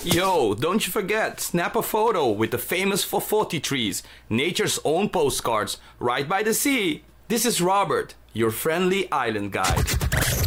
Yo, don't you forget, snap a photo with the famous Fofoti trees, nature's own postcards, right by the sea. This is Robert, your friendly island guide.